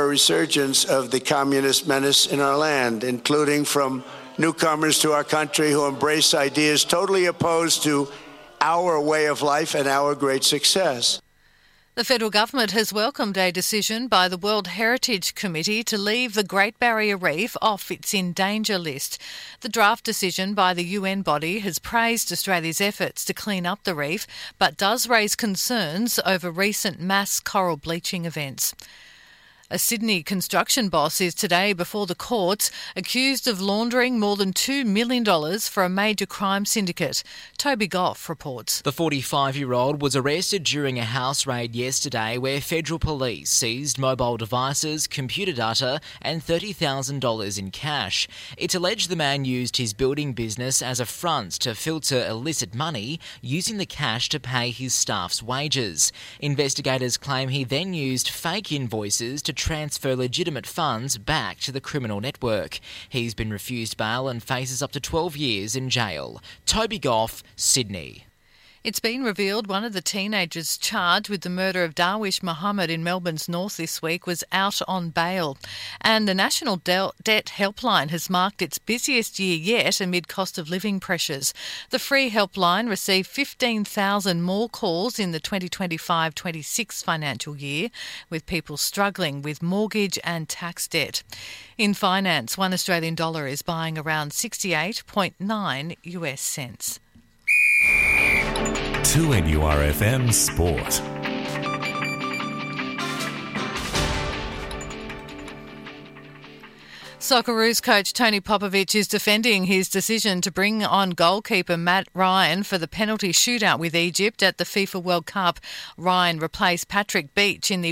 resurgence of the communist menace in our land, including from newcomers to our country who embrace ideas totally opposed to our way of life and our great success. The federal government has welcomed a decision by the World Heritage Committee to leave the Great Barrier Reef off its in danger list. The draft decision by the UN body has praised Australia's efforts to clean up the reef, but does raise concerns over recent mass coral bleaching events. A Sydney construction boss is today before the courts accused of laundering more than $2 million for a major crime syndicate. Toby Goff reports. The 45-year-old was arrested during a house raid yesterday where federal police seized mobile devices, computer data and $30,000 in cash. It's alleged the man used his building business as a front to filter illicit money, using the cash to pay his staff's wages. Investigators claim he then used fake invoices to transfer legitimate funds back to the criminal network. He's been refused bail and faces up to 12 years in jail. Toby Goff, Sydney. It's been revealed one of the teenagers charged with the murder of Darwish Muhammad in Melbourne's north this week was out on bail. And the National Debt Helpline has marked its busiest year yet amid cost of living pressures. The free helpline received 15,000 more calls in the 2025-26 financial year, with people struggling with mortgage and tax debt. In finance, one Australian dollar is buying around 68.9 US cents. 2NURFM Sport. Socceroos coach Tony Popovic is defending his decision to bring on goalkeeper Matt Ryan for the penalty shootout with Egypt at the FIFA World Cup. Ryan replaced Patrick Beach in the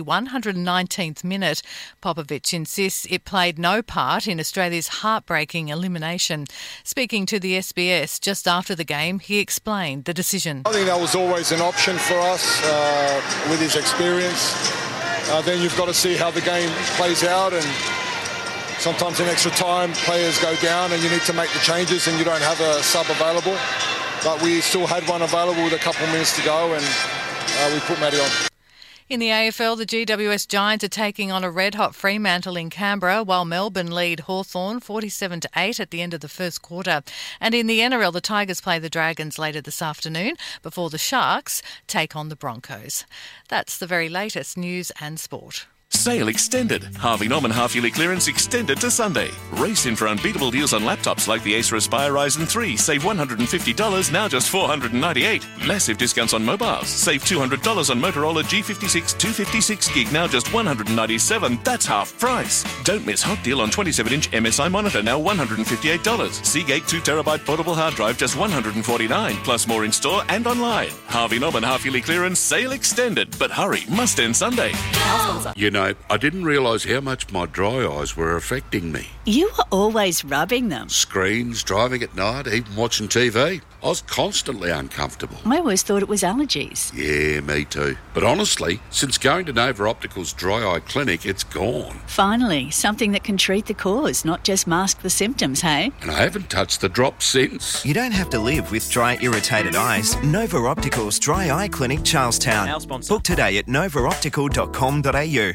119th minute. Popovic insists it played no part in Australia's heartbreaking elimination. Speaking to the SBS just after the game, he explained the decision. I think that was always an option for us with his experience. Then you've got to see how the game plays out, and sometimes in extra time players go down and you need to make the changes and you don't have a sub available. But we still had one available with a couple of minutes to go, and we put Matty on. In the AFL, the GWS Giants are taking on a red-hot Fremantle in Canberra, while Melbourne lead Hawthorn 47-8 at the end of the first quarter. And in the NRL, the Tigers play the Dragons later this afternoon before the Sharks take on the Broncos. That's the very latest news and sport. Sale extended. Harvey Norman half-yearly clearance extended to Sunday. Race in for unbeatable deals on laptops like the Acer Aspire Ryzen 3. Save $150, now just $498. Massive discounts on mobiles. Save $200 on Motorola G56 256 gig, now just $197. That's half price. Don't miss hot deal on 27-inch MSI monitor, now $158. Seagate 2TB portable hard drive, just $149. Plus more in store and online. Harvey Norman half-yearly clearance, sale extended. But hurry, must end Sunday. You know, I didn't realise how much my dry eyes were affecting me. You were always rubbing them. Screens, driving at night, even watching TV. I was constantly uncomfortable. I always thought it was allergies. Yeah, me too. But honestly, since going to Nova Optical's dry eye clinic, it's gone. Finally, something that can treat the cause, not just mask the symptoms, hey? And I haven't touched the drops since. You don't have to live with dry, irritated eyes. Nova Optical's Dry Eye Clinic, Charlestown. Our sponsor. Book today at novaoptical.com.au.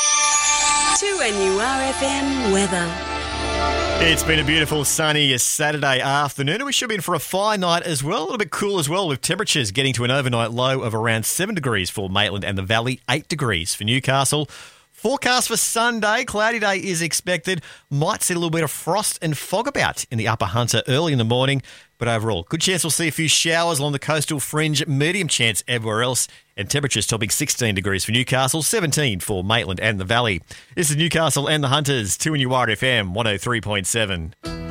2NURFM weather. It's been a beautiful sunny Saturday afternoon, and we should be in for a fine night as well. A little bit cool as well, with temperatures getting to an overnight low of around 7 degrees for Maitland and the Valley, 8 degrees for Newcastle. Forecast for Sunday, cloudy day is expected. Might see a little bit of frost and fog about in the Upper Hunter early in the morning, but overall, good chance we'll see a few showers along the coastal fringe, medium chance everywhere else, and temperatures topping 16 degrees for Newcastle, 17 for Maitland and the Valley. This is Newcastle and the Hunters, 2NURFM 103.7.